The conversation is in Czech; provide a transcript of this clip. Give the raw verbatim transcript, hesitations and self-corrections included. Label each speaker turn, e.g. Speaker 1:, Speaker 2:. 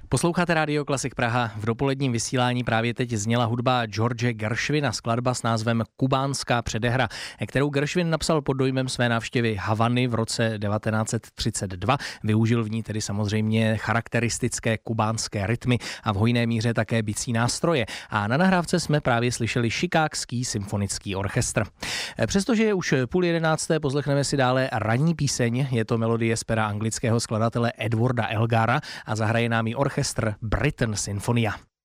Speaker 1: Posloucháte Rádio Klasik Praha. V dopoledním vysílání právě teď zněla hudba George Gershwina, skladba s názvem Kubánská předehra, kterou Gershwin napsal pod dojmem své návštěvy Havany v roce devatenáct set třicet dva. Využil v ní tedy samozřejmě charakteristické kubánské rytmy a v hojné míře také bicí nástroje. A na nahrávce jsme právě slyšeli Chicagský symfonický orchestr. Přestože je už půl jedenácté, poslechneme si dále ranní píseň. Je to melodie z pera anglického skladatele Edwarda Elgara a zahraje nám ji orchestr Britain Sinfonia.